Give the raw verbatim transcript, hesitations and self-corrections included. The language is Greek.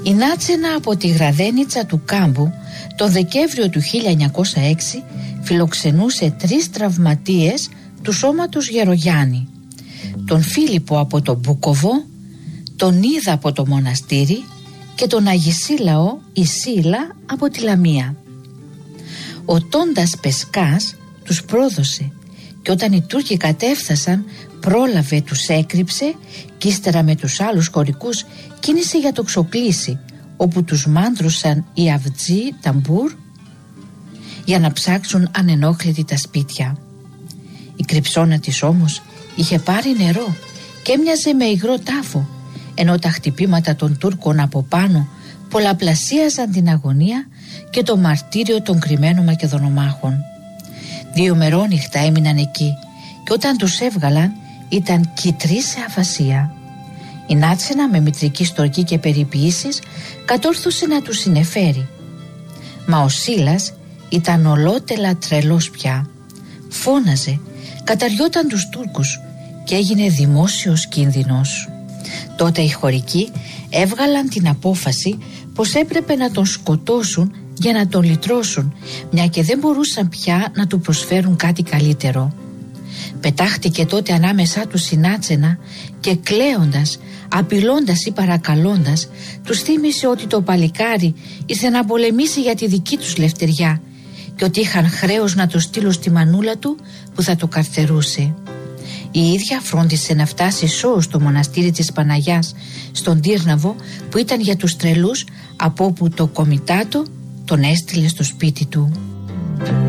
Η Νάτσενα από τη Γραδένιτσα του Κάμπου τον Δεκέμβριο του χίλια εννιακόσια έξι φιλοξενούσε τρεις τραυματίες του σώματος Γερογιάννη, τον Φίλιππο από το Μπούκοβο, τον Ίδα από το μοναστήρι και τον Αγισίλαο Ισίλα από τη Λαμία. Ο Τόντας Πεσκάς τους πρόδωσε και όταν οι Τούρκοι κατέφθασαν πρόλαβε, τους έκρυψε και ύστερα με τους άλλους χωρικούς κίνησε για το Ξοκλήσι, όπου τους μάντρωσαν οι Αυτζοί Ταμπούρ για να ψάξουν ανενόχλητοι τα σπίτια. Η κρυψώνα της όμως είχε πάρει νερό και έμοιαζε με υγρό τάφο, ενώ τα χτυπήματα των Τούρκων από πάνω πολλαπλασίαζαν την αγωνία και το μαρτύριο των κρυμμένων Μακεδονομάχων. Δύο μερόνυχτα έμειναν εκεί και όταν τους έβγαλαν ήταν κυτροί σε αφασία. Η Νάτσενα με μητρική στοργή και περιποιήσεις κατόρθωσε να τους συνεφέρει. Μα ο Σίλας ήταν ολότελα τρελός πια. Φώναζε, καταριόταν τους Τούρκους και έγινε δημόσιος κίνδυνος. Τότε οι χωρικοί έβγαλαν την απόφαση πως έπρεπε να τον σκοτώσουν για να τον λυτρώσουν, μια και δεν μπορούσαν πια να του προσφέρουν κάτι καλύτερο. Πετάχτηκε τότε ανάμεσά τους η Νάτσενα και κλαίοντας, απειλώντας ή παρακαλώντας, τους θύμισε ότι το παλικάρι ήρθε να πολεμήσει για τη δική τους λευτεριά και ότι είχαν χρέος να το στείλω στη μανούλα του που θα το καρτερούσε. Η ίδια φρόντισε να φτάσει σώος στο μοναστήρι της Παναγιάς στον Τύρναβο που ήταν για τους τρελούς, από όπου το κομιτάτο τον έστειλε στο σπίτι του.